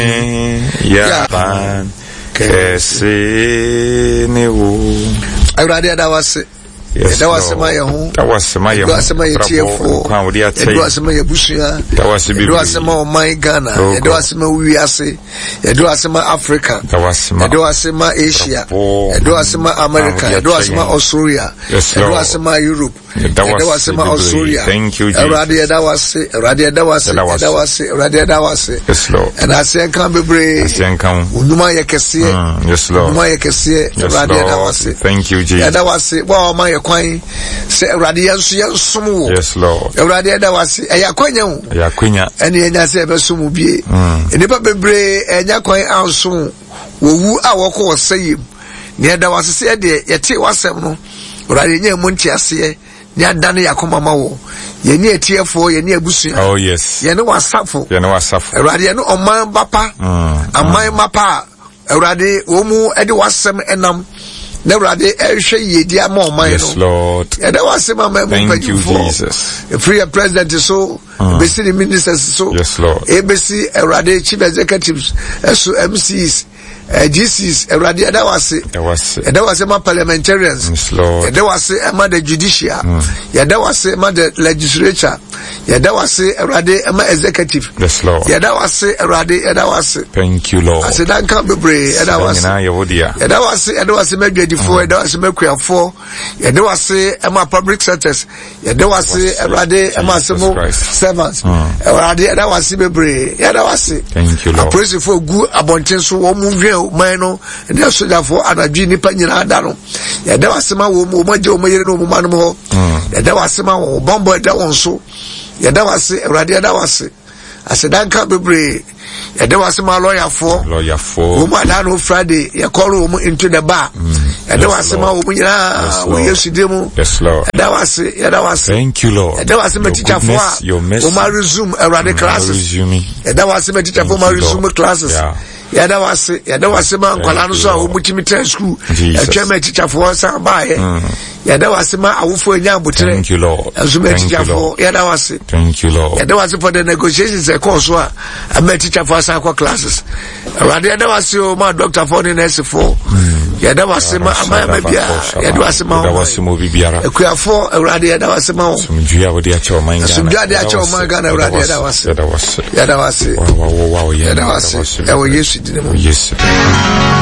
Yaban Kesi Newu Awurade da wase. Da wase ma ye ho. Da wase ma ye ho. Da wase ma ye tiefo. Kwa wodi atei. Da wase ma ye busua. Da wase bi. Da wase ma o man Ghana. Da wase ma wiase. Da wase ma Africa. Da wase ma. Da wase ma Asia. Da wase ma America. Da wase ma Australia. Da wase ma Europe. Da wase ma Australia. Thank you, Jesus. Awurade da wase. Awurade da wase. Da wase. Awurade da wase. Yes, Lord. And I say kan bebre. Yes, kan. Unuma ye kese. Yes, Lord. Unuma ye kese. Awurade da wase. Thank you, Jesus. Da wase. Wa ma kwan se Awurade yansom wo. Yes, Lord. Awurade da wase ayakwanya wo. Ayakwanya. Ene enya se besom bie. Enipa bebre enya kwan ansom wo wu a wokọ wasayem. Ne da wase se de yete wasem no. Awurade nya mu ntiase ne adane yakoma ma wo. Ye ni etiefo ye ni abusu. Oh yes. Ye ne wasafo. Ye ne wasafo. Awurade ye no oman bapa. Aman mapa. Awurade wo mu ede wasem enam. Awurade ehwe yedi ama oman no. Yes, Lord. Ede wasem ama mu thank you, Jesus. The free president so besi the ministers so. Yes, Lord. Ebesi Awurade chief executives so MCs GCs Awurade eda wase ma parliamentarians. Yes, Lord. Eda wase ma the judicial. Eda wase ma the legislature. Eda wase Awurade ma executive. Yes, Lord. Eda wase Awurade eda wase. Thank you, Lord. Ase dan kan bebre eda wase. Eda wase madwadifo eda wase makuafo. Eda wase ma public sectors. Eda wase Awurade ma asemo servants. Awurade eda wase bebre eda wase. Thank you, Lord. I praise for good abundance so wo mu mano and the soldier for anadwi nipa nyina da no ya da wasema wo mu maje o mayere no mu manom ho ya da wasema wo bombo da won so ya da wase Awurade da wase asedanka bebre ya da wasema lawyer for wo ma da no Friday ya call wo into the bar ya da wasema wo mu nyina wo Yesu demu. Yes, Lord. Ya da wase thank you, Lord. Ya da wasema teacher for wo ma resume Awurade classes ya da wasema teacher for ma resume classes. Yada wase ma nkwala no so a omutimi ten school atwema teacher for san baaye yada wase ma awofo enya abotre. Thank you, Lord. Azuma teacher for yada wase. Thank you, Lord. Yada wase for the negotiations e course so a ma teacher for san kwa classes yada wase o ma doctor for the nurse for yada wase ma ama bia yada wase mo bibiara ekuafo Awurade yada wase ma sumdua wodi acha o manga Awurade yada wase wow yada wase ewo Yesu yes.